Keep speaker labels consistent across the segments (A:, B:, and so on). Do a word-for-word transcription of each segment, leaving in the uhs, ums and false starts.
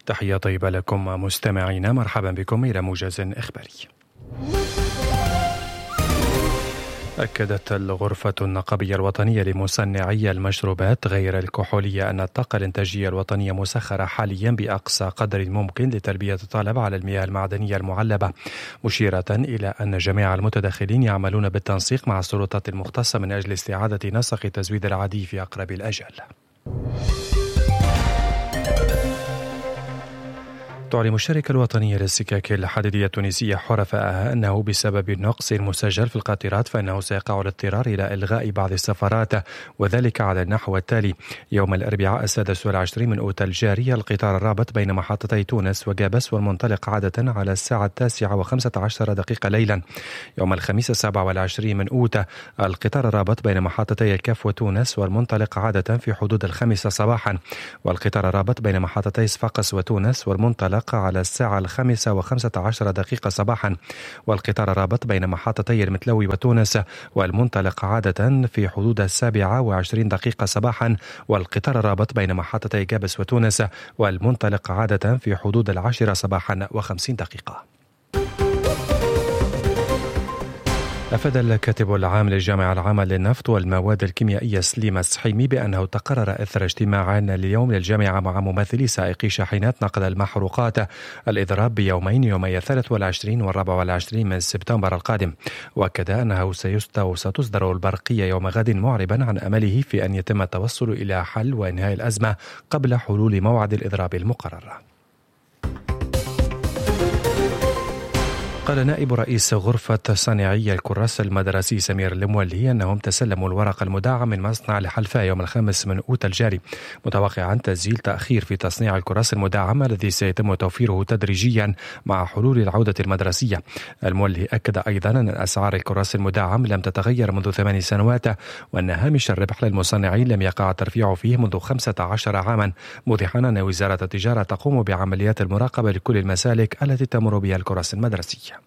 A: تحية طيبة لكم مستمعينا، مرحبا بكم إلى موجز إخباري. أكدت الغرفة النقابية الوطنية لمصنعي المشروبات غير الكحولية أن الطاقة الإنتاجية الوطنية مسخرة حاليا بأقصى قدر ممكن لتلبية الطلب على المياه المعدنية المعلبة، مشيرة إلى أن جميع المتداخلين يعملون بالتنسيق مع السلطات المختصة من أجل استعادة نسق التزويد العادي في أقرب الأجل. تعلن الشركة الوطنية للسكك الحديدية التونسية حرفائها أنه بسبب النقص المسجل في القاطرات فإنه سيقع الاضطرار إلى إلغاء بعض السفرات، وذلك على النحو التالي: يوم الأربعاء السادس والعشرين من أوت الجاري القطار الرابط بين محطتي تونس وجابس والمنطلق عادة على الساعة التاسعة وخمسة عشر دقيقة ليلا. يوم الخميس السابع والعشرين من أوت القطار الرابط بين محطتي الكاف وتونس والمنطلق عادة في حدود الخامسة صباحا، والقطار الرابط بين محطتي صفاقس وتونس والمنطلق على الساعة الخامسة وخمسة عشر دقيقة صباحا، والقطار الرابط بين محطتي المتلوي وتونس والمنطلق عادة في حدود السابعة وعشرين دقيقة صباحا، والقطار الرابط بين محطتي جابس وتونس والمنطلق عادة في حدود العاشرة صباحا وخمسين دقيقة. أفاد الكاتب العام للجامعة العامة للنفط والمواد الكيميائية سليم السحيمي بأنه تقرر إثر اجتماع اليوم للجامعة مع ممثلي سائقي شاحنات نقل المحروقات الإضراب بيومين يومي الثالث والعشرين والرابع والعشرين من سبتمبر القادم، وأكد أنه ستصدر البرقية يوم غد، معربا عن أمله في أن يتم التوصل إلى حل وإنهاء الأزمة قبل حلول موعد الإضراب المقرر. قال نائب رئيس غرفة صانعي الكراس المدرسي سمير المولي أنهم تسلموا الورق المدعم من مصنع الحلفاء يوم الخامس من أوت الجاري، متوقعا تسجيل تأخير في تصنيع الكراس المدعم الذي سيتم توفيره تدريجيا مع حلول العودة المدرسية. المولي أكد أيضا أن أسعار الكراس المدعم لم تتغير منذ ثمان سنوات، وأن هامش الربح للمصنعين لم يقع الترفيع فيه منذ خمسة عشر عاما، موضحا أن وزارة التجارة تقوم بعمليات المراقبة لكل المسالك التي تمر بها الكراس المدرسية.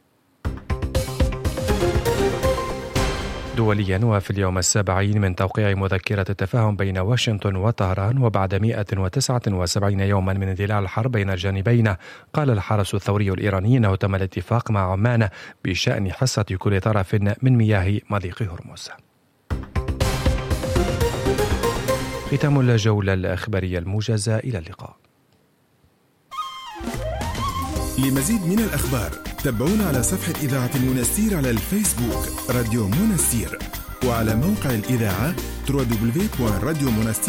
A: دوليا، وفي اليوم السابعين من توقيع مذكرة التفاهم بين واشنطن وطهران وبعد مئة وتسعة وسبعين يوما من اندلاع الحرب بين الجانبين، قال الحرس الثوري الإيراني أنه تم الاتفاق مع عمان بشأن حصة كل طرف من مياه مضيق هرمز. ختام الجولة الإخبارية الموجزة، إلى اللقاء.
B: لمزيد من الأخبار تابعونا على صفحة إذاعة المنستير على الفيسبوك راديو منستير، وعلى موقع الإذاعة دبليو دبليو دبليو دوت راديو منستير